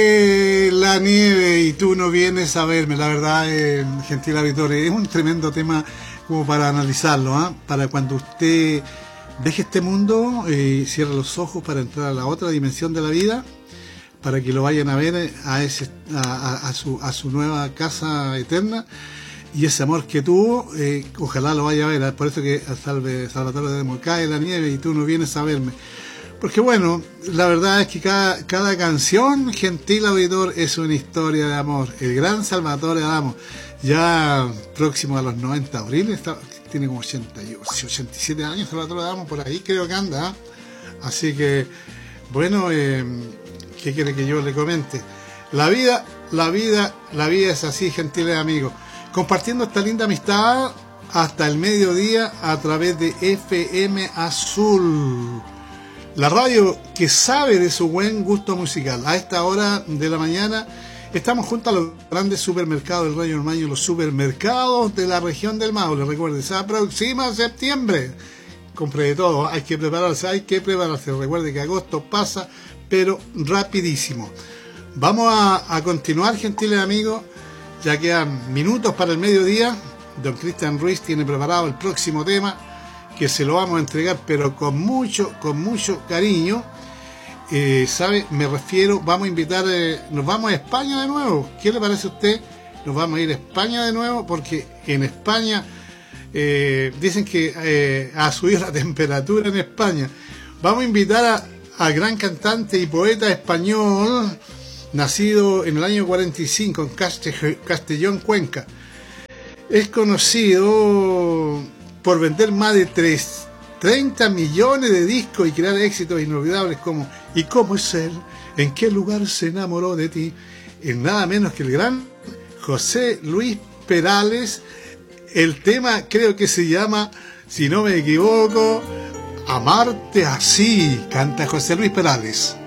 La nieve y tú no vienes a verme, la verdad, gentil auditorio, es un tremendo tema como para analizarlo, ¿eh? Para cuando usted deje este mundo, cierre los ojos para entrar a la otra dimensión de la vida, para que lo vayan a ver a su nueva casa eterna, y ese amor que tuvo, ojalá lo vaya a ver, por eso que Salvatore de cae la nieve y tú no vienes a verme. Porque bueno, la verdad es que cada canción, gentil auditor, es una historia de amor. El gran Salvatore Adamo, ya próximo a los 90 abril, tiene como 87 años Salvatore Adamo, por ahí creo que anda, ¿eh? Así que, bueno, ¿qué quiere que yo le comente? La vida es así, gentiles amigos. Compartiendo esta linda amistad hasta el mediodía a través de FM Azul, la radio que sabe de su buen gusto musical. A esta hora de la mañana estamos junto a los grandes supermercados del Rayo Ormaño, los supermercados de la región del Maule. Recuerde, se aproxima septiembre. Compre de todo, hay que prepararse. Recuerde que agosto pasa, pero rapidísimo. Vamos a continuar, gentiles amigos. Ya quedan minutos para el mediodía. Don Cristian Ruiz tiene preparado el próximo tema, que se lo vamos a entregar, pero con mucho cariño. ¿Sabe? Me refiero, vamos a invitar, nos vamos a España de nuevo. ¿Qué le parece a usted? Nos vamos a ir a España de nuevo, porque en España dicen que ha subido la temperatura en España. Vamos a invitar al gran cantante y poeta español, nacido en el año 45 en Castellón, Cuenca. Es conocido por vender más de 30 millones de discos y crear éxitos inolvidables como ¿Y cómo es él? ¿En qué lugar se enamoró de ti? En nada menos que el gran José Luis Perales. El tema creo que se llama, si no me equivoco, Amarte así, canta José Luis Perales.